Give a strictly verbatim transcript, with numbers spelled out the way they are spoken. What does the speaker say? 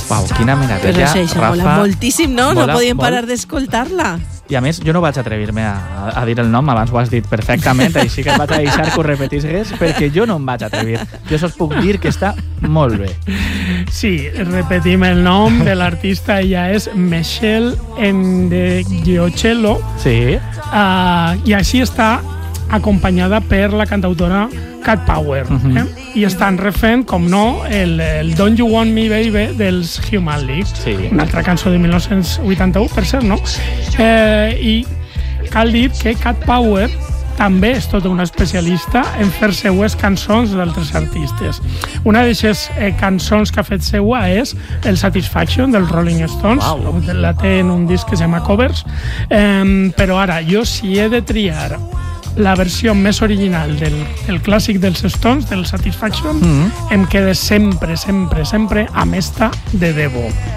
Uau, quina meravella, Però això, això Rafa. mola moltíssim, no? Mola no podíem molt. parar d'escoltar-la. I a més, jo no vaig atrevir-me a, a dir el nom, abans ho has dit perfectament, així que et vaig a deixar que ho repetissis, perquè jo no em vaig atrevir. Jo sols puc dir que està molt bé. Sí, repetim el nom de l'artista, ella és Michelle Ndegeocello, Sí. uh, i així està acompanyada per la cantautora Cat Power. Mhm. eh? I estan refent, com no, el, el Don't You Want Me Baby dels Human League. Sí. Una altra cançó de dinou vuitanta-u, per cert, no? Eh, I cal dir que Cat Power també és tota una especialista en fer seues cançons d'altres artistes. Una d'aquestes eh, cançons que ha fet seua és el Satisfaction dels Rolling Stones. Wow. La té en un disc que es llama Covers. Eh, però ara, jo si he de triar la versió més original del, del clàssic dels Stones, del Satisfaction, Mhm. em queda sempre, sempre, sempre amb esta de debò.